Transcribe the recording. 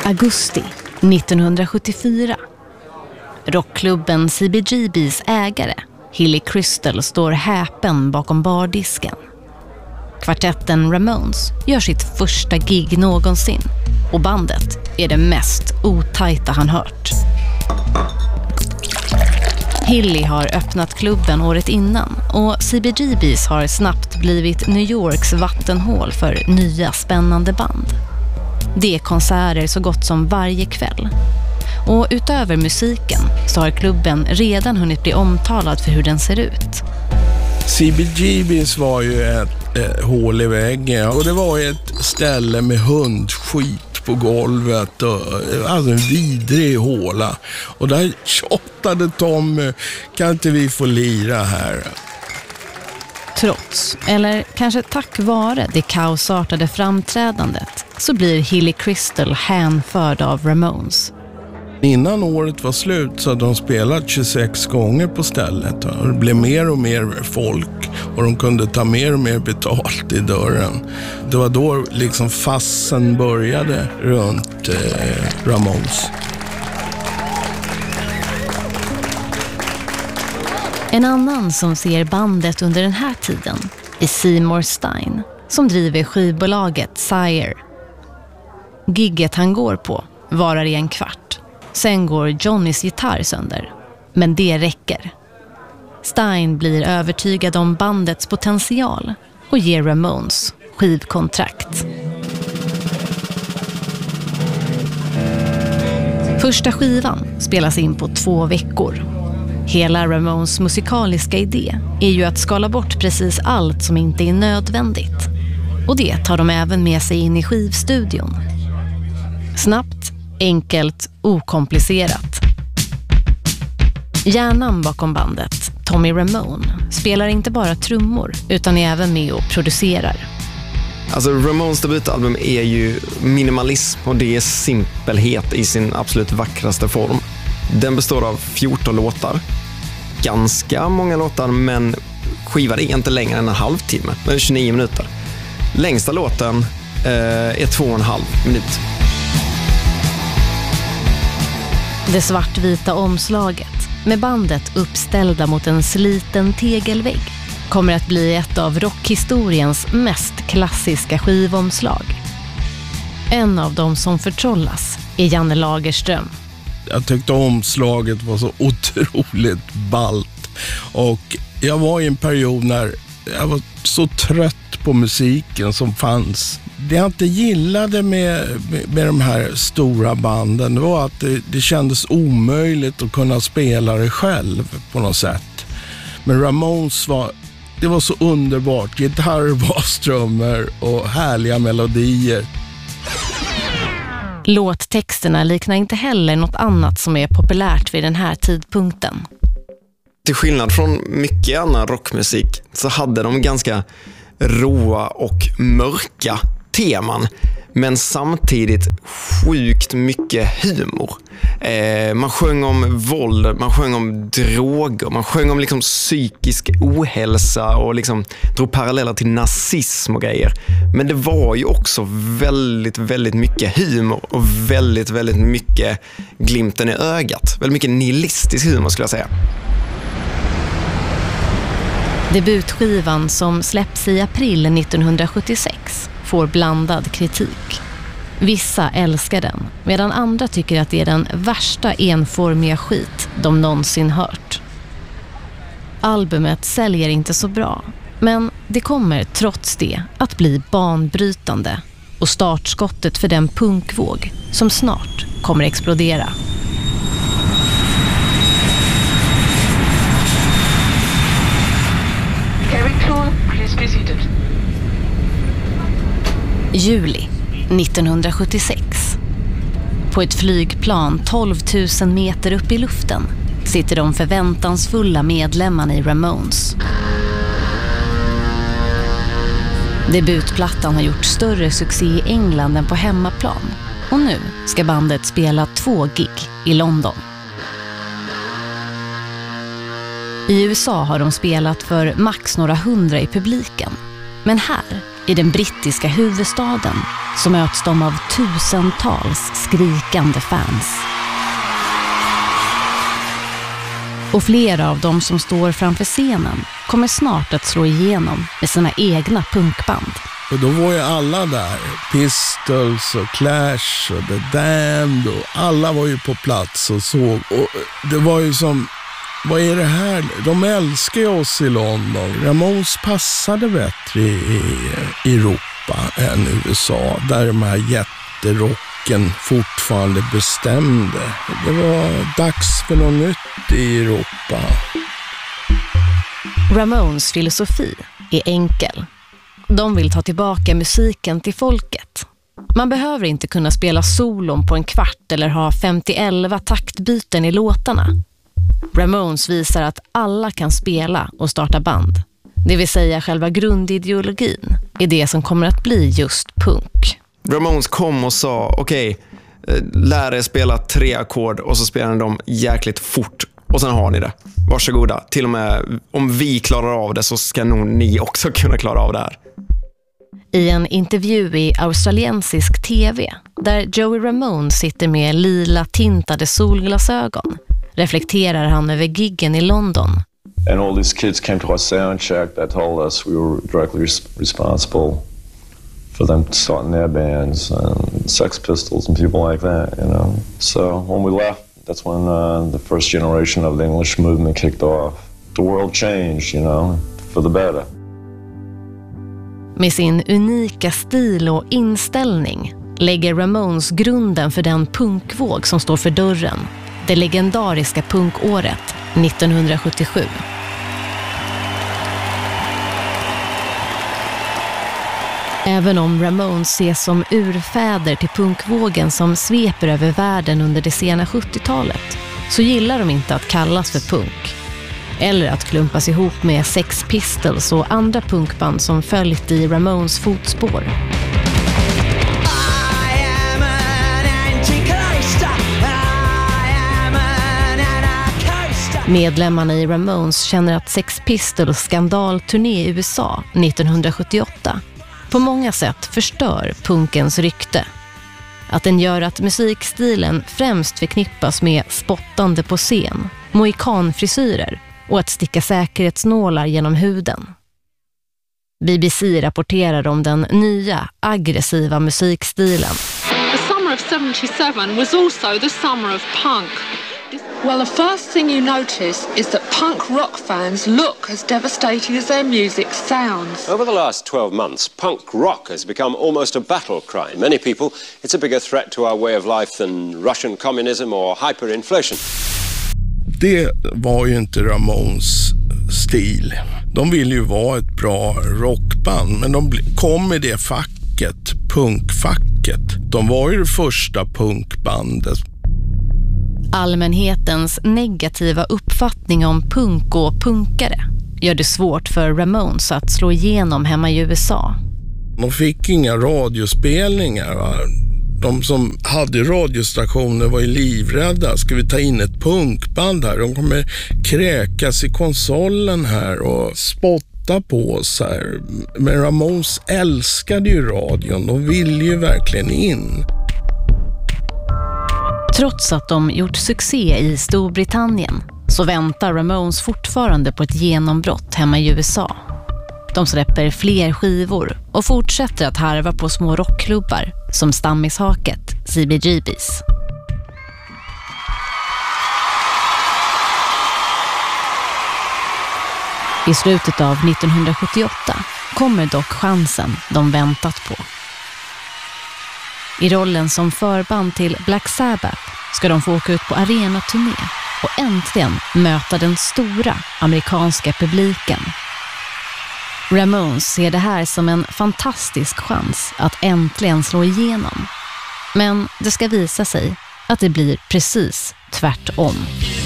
Augusti 1974. Rockklubben CBGBs ägare, Hilly Crystal, står häpen bakom bardisken. Kvartetten Ramones gör sitt första gig någonsin och bandet är det mest otajta han hört. Hilly har öppnat klubben året innan och CBGBs har snabbt blivit New Yorks vattenhål för nya spännande band. Det är konserter så gott som varje kväll. Och utöver musiken så har klubben redan hunnit bli omtalad för hur den ser ut. CBGBs var ju ett hål i väggen och det var ett ställe med hundskit på golvet och alltså en vidrig håla. Och där tjottade Tom, kan inte vi få lira här? Trots, eller kanske tack vare det kaosartade framträdandet, så blir Hilly Crystal hänförd av Ramones. Innan året var slut så hade de spelat 26 gånger på stället. Och det blev mer och mer folk och de kunde ta mer och mer betalt i dörren. Det var då liksom fassen började runt Ramones. En annan som ser bandet under den här tiden är Seymour Stein, som driver skivbolaget Sire. Gigget han går på varar i en kvart. Sen går Johnnys gitarr sönder. Men det räcker. Stein blir övertygad om bandets potential och ger Ramones skivkontrakt. Första skivan spelas in på 2 veckor. Hela Ramones musikaliska idé är ju att skala bort precis allt som inte är nödvändigt. Och det tar de även med sig in i skivstudion. Snabbt, enkelt, okomplicerat. Hjärnan bakom bandet, Tommy Ramone, spelar inte bara trummor utan är även med och producerar. Alltså Ramones debutalbum är ju minimalism och det är simpelhet i sin absolut vackraste form. Den består av 14 låtar. Ganska många låtar, men skivan är inte längre än en halvtimme. Den är 29 minuter. Längsta låten är 2,5 minut. Det svartvita omslaget med bandet uppställda mot en sliten tegelvägg kommer att bli ett av rockhistoriens mest klassiska skivomslag. En av dem som förtrollas är Janne Lagerström. Jag tyckte omslaget var så otroligt ballt. Och jag var i en period när jag var så trött på musiken som fanns. Det jag inte gillade med de här stora banden, det var att det kändes omöjligt att kunna spela det själv på något sätt. Men Ramones det var så underbart. Gitarr, basstrummor och härliga melodier. Låttexterna liknar inte heller något annat som är populärt vid den här tidpunkten. Till skillnad från mycket annan rockmusik så hade de ganska råa och mörka teman, men samtidigt sjukt mycket humor. Man sjöng om våld, man sjöng om droger, man sjöng om liksom psykisk ohälsa och liksom drog paralleller till nazism och grejer. Men det var ju också väldigt, väldigt mycket humor och väldigt, väldigt mycket glimten i ögat. Väldigt mycket nihilistisk humor skulle jag säga. Debutskivan som släpps i april 1976 får blandad kritik. Vissa älskar den, medan andra tycker att det är den värsta enformiga skit de någonsin hört. Albumet säljer inte så bra, men det kommer trots det att bli banbrytande och startskottet för den punkvåg som snart kommer explodera. Juli 1976. På ett flygplan 12 000 meter upp i luften sitter de förväntansfulla medlemmarna i Ramones. Debutplattan har gjort större succé i England än på hemmaplan och nu ska bandet spela 2 gig i London. I USA har de spelat för max några hundra i publiken. Men här, i den brittiska huvudstaden, så möts de av tusentals skrikande fans. Och flera av dem som står framför scenen kommer snart att slå igenom med sina egna punkband. Och då var ju alla där, Pistols och Clash och The Damned, och alla var ju på plats och såg. Och det var ju som, vad är det här? De älskar ju oss i London. Ramones passade bättre i Europa än USA, där de här jätterocken fortfarande bestämde. Det var dags för något nytt i Europa. Ramones filosofi är enkel. De vill ta tillbaka musiken till folket. Man behöver inte kunna spela solon på en kvart eller ha 50-11 taktbyten i låtarna. Ramones visar att alla kan spela och starta band. Det vill säga själva grundideologin är det som kommer att bli just punk. Ramones kom och sa, okej, lär er spela 3 ackord och så spelar ni dem jäkligt fort. Och sen har ni det. Varsågoda. Till och med om vi klarar av det så ska nog ni också kunna klara av det här. I en intervju i australiensisk tv, där Joey Ramone sitter med lila tintade solglasögon, reflekterar han över giggen i London. And all these kids came to our sound check. They told us we were directly responsible for them starting their bands and Sex Pistols and people like that, you know. So when we left, that's when the first generation of the English movement kicked off. The world changed, you know, for the better. Med sin unika stil och inställning lägger Ramones grunden för den punkvåg som står för dörren. Det legendariska punkåret 1977. Även om Ramones ses som urfäder till punkvågen som sveper över världen under det sena 70-talet, så gillar de inte att kallas för punk. Eller att klumpas ihop med Sex Pistols och andra punkband som följt i Ramones fotspår. Medlemmarna i Ramones känner att Sex Pistols skandalturné i USA 1978 på många sätt förstör punkens rykte. Att den gör att musikstilen främst förknippas med spottande på scen, mohikanfrisyrer och att sticka säkerhetsnålar genom huden. BBC rapporterar om den nya, aggressiva musikstilen. The summer of 77 was also the summer of punk. Well, the first thing you notice is that punk rock fans look as devastating as their music sounds. Over the last 12 months, punk rock has become almost a battle cry. Many people, it's a bigger threat to our way of life than Russian communism or hyperinflation. Det var ju inte Ramones stil. De ville ju vara ett bra rockband, men de kom i det facket, punkfacket. De var ju det första punkbandet. Allmänhetens negativa uppfattning om punk och punkare gör det svårt för Ramones att slå igenom hemma i USA. De fick inga radiospelningar, va? De som hade radiostationer var ju livrädda. Ska vi ta in ett punkband här? De kommer kräkas i konsolen här och spotta på oss här. Men Ramones älskade ju radion. De ville ju verkligen in. Trots att de gjort succé i Storbritannien så väntar Ramones fortfarande på ett genombrott hemma i USA. De släpper fler skivor och fortsätter att harva på små rockklubbar som Stammishaket, CBGBs. I slutet av 1978 kommer dock chansen de väntat på. I rollen som förband till Black Sabbath ska de få åka ut på arenaturné och äntligen möta den stora amerikanska publiken. Ramones ser det här som en fantastisk chans att äntligen slå igenom. Men det ska visa sig att det blir precis tvärtom.